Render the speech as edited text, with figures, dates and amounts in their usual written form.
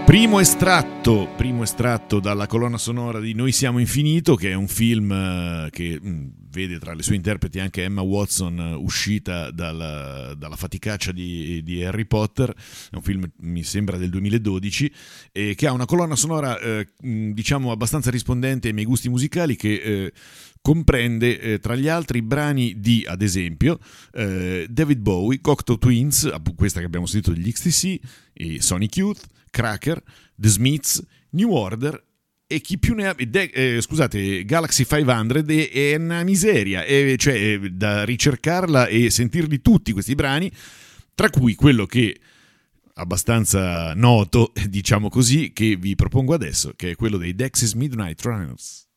Primo estratto dalla colonna sonora di Noi siamo infinito, che è un film che vede tra le sue interpreti anche Emma Watson, uscita dalla faticaccia di Harry Potter. È un film, mi sembra, del 2012, che ha una colonna sonora diciamo abbastanza rispondente ai miei gusti musicali, che comprende tra gli altri brani di, ad esempio, David Bowie, Cocteau Twins, questa che abbiamo sentito degli XTC, e Sonic Youth, Cracker, The Smiths, New Order e chi più ne ha, scusate, Galaxy 500, è una miseria, cioè da ricercarla e sentirli tutti questi brani, tra cui quello che abbastanza noto, diciamo così, che vi propongo adesso, che è quello dei Dexys Midnight Runners.